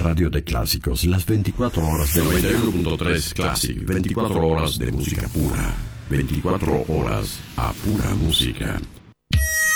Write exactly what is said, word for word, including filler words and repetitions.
radio de clásicos, las veinticuatro horas de noventa y uno punto tres Classic, veinticuatro horas de música pura, veinticuatro horas a pura música.